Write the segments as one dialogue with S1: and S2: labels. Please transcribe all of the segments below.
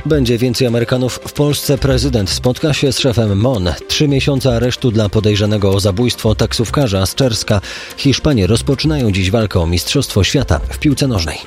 S1: Będzie więcej Amerykanów w Polsce. Prezydent spotka się z szefem MON. 3 miesiące aresztu dla podejrzanego o zabójstwo taksówkarza z Czerska. Hiszpanie rozpoczynają dziś walkę o Mistrzostwo Świata w piłce nożnej.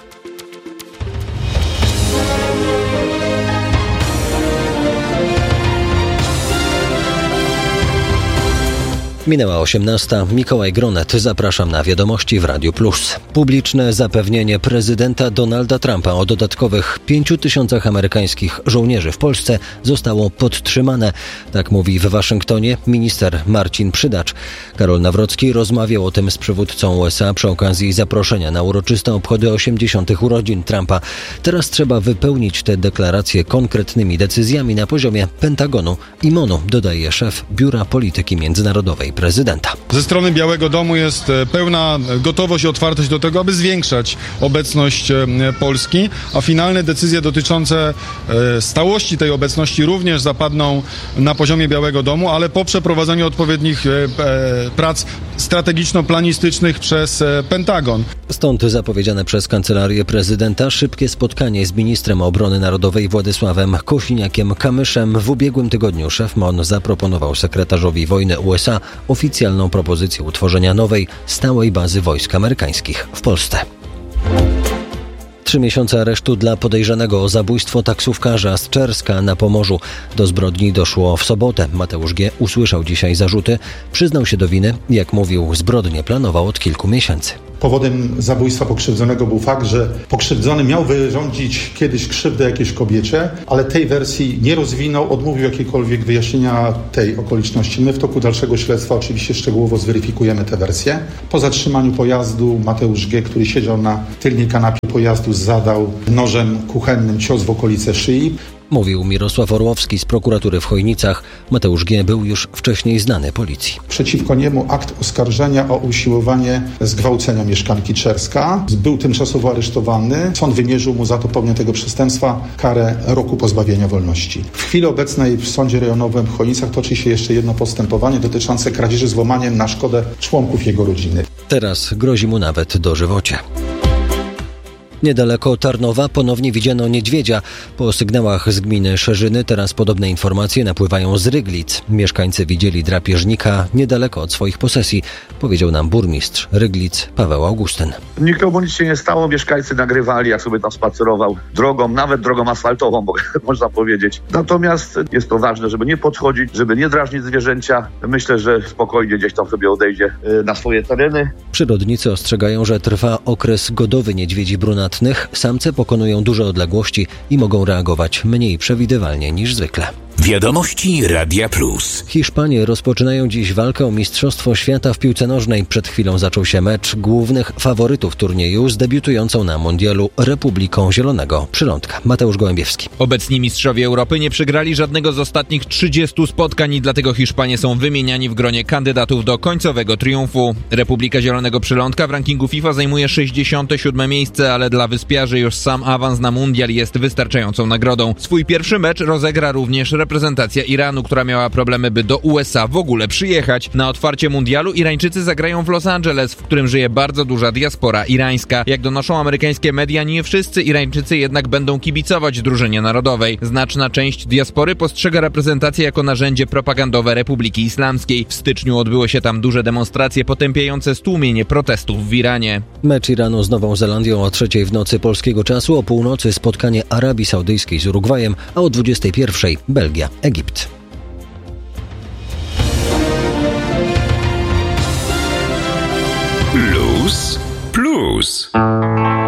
S1: Minęła 18. Mikołaj Gronet. Zapraszam na wiadomości w Radiu Plus. Publiczne zapewnienie prezydenta Donalda Trumpa o dodatkowych 5 000 amerykańskich żołnierzy w Polsce zostało podtrzymane. Tak mówi w Waszyngtonie minister Marcin Przydacz. Karol Nawrocki rozmawiał o tym z przywódcą USA przy okazji zaproszenia na uroczyste obchody 80. urodzin Trumpa. Teraz trzeba wypełnić te deklaracje konkretnymi decyzjami na poziomie Pentagonu i MON-u, dodaje szef Biura Polityki Międzynarodowej prezydenta.
S2: Ze strony Białego Domu jest pełna gotowość i otwartość do tego, aby zwiększać obecność Polski, a finalne decyzje dotyczące stałości tej obecności również zapadną na poziomie Białego Domu, ale po przeprowadzeniu odpowiednich prac strategiczno-planistycznych przez Pentagon.
S1: Stąd zapowiedziane przez Kancelarię Prezydenta szybkie spotkanie z ministrem obrony narodowej Władysławem Kosiniakiem-Kamyszem. W ubiegłym tygodniu szef MON zaproponował sekretarzowi wojny USA oficjalną propozycję utworzenia nowej, stałej bazy wojsk amerykańskich w Polsce. 3 miesiące aresztu dla podejrzanego o zabójstwo taksówkarza z Czerska na Pomorzu. Do zbrodni doszło w sobotę. Mateusz G. usłyszał dzisiaj zarzuty. Przyznał się do winy. Jak mówił, zbrodnię planował od kilku miesięcy.
S3: Powodem zabójstwa pokrzywdzonego był fakt, że pokrzywdzony miał wyrządzić kiedyś krzywdę jakiejś kobiecie, ale tej wersji nie rozwinął, odmówił jakiejkolwiek wyjaśnienia tej okoliczności. My w toku dalszego śledztwa oczywiście szczegółowo zweryfikujemy tę wersję. Po zatrzymaniu pojazdu Mateusz G., który siedział na tylnej kanapie pojazdu, zadał nożem kuchennym cios w okolice szyi.
S1: Mówił Mirosław Orłowski z prokuratury w Chojnicach. Mateusz G. był już wcześniej znany policji.
S3: Przeciwko niemu akt oskarżenia o usiłowanie zgwałcenia mieszkanki Czerska. Był tymczasowo aresztowany. Sąd wymierzył mu za to pełnię tego przestępstwa karę roku pozbawienia wolności. W chwili obecnej w Sądzie Rejonowym w Chojnicach toczy się jeszcze jedno postępowanie dotyczące kradzieży z włamaniem na szkodę członków jego rodziny.
S1: Teraz grozi mu nawet dożywocie. Niedaleko Tarnowa ponownie widziano niedźwiedzia. Po sygnałach z gminy Szerzyny teraz podobne informacje napływają z Ryglic. Mieszkańcy widzieli drapieżnika niedaleko od swoich posesji, powiedział nam burmistrz Ryglic Paweł Augustyn.
S4: Nikomu nic się nie stało, mieszkańcy nagrywali, jak sobie tam spacerował drogą, nawet drogą asfaltową, bo można powiedzieć. Natomiast jest to ważne, żeby nie podchodzić, żeby nie drażnić zwierzęcia. Myślę, że spokojnie gdzieś tam sobie odejdzie na swoje tereny.
S1: Przyrodnicy ostrzegają, że trwa okres godowy niedźwiedzi brunatnych. Samce pokonują duże odległości i mogą reagować mniej przewidywalnie niż zwykle.
S5: Wiadomości Radia Plus.
S1: Hiszpanie rozpoczynają dziś walkę o Mistrzostwo Świata w piłce nożnej. Przed chwilą zaczął się mecz głównych faworytów turnieju z debiutującą na mundialu Republiką Zielonego Przylądka. Mateusz Gołębiewski.
S6: Obecni mistrzowie Europy nie przegrali żadnego z ostatnich 30 spotkań i dlatego Hiszpanie są wymieniani w gronie kandydatów do końcowego triumfu. Republika Zielonego Przylądka w rankingu FIFA zajmuje 67 miejsce, ale dla wyspiarzy już sam awans na mundial jest wystarczającą nagrodą. Swój pierwszy mecz rozegra również reprezentacja Iranu, która miała problemy, by do USA w ogóle przyjechać. Na otwarcie mundialu Irańczycy zagrają w Los Angeles, w którym żyje bardzo duża diaspora irańska. Jak donoszą amerykańskie media, nie wszyscy Irańczycy jednak będą kibicować drużynie narodowej. Znaczna część diaspory postrzega reprezentację jako narzędzie propagandowe Republiki Islamskiej. W styczniu odbyły się tam duże demonstracje potępiające stłumienie protestów w Iranie.
S1: Mecz Iranu z Nową Zelandią o 3:00 w nocy polskiego czasu, o północy spotkanie Arabii Saudyjskiej z Urugwajem, a o 21:00 Belgia, Egipt.
S5: Plus.